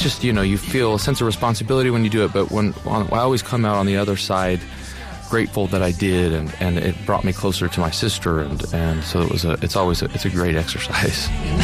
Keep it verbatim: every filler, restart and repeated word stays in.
just, you know, you feel a sense of responsibility when you do it, but when, when I always come out on the other side grateful that I did, and, and it brought me closer to my sister, and, and so it was a, it's always a, it's a great exercise.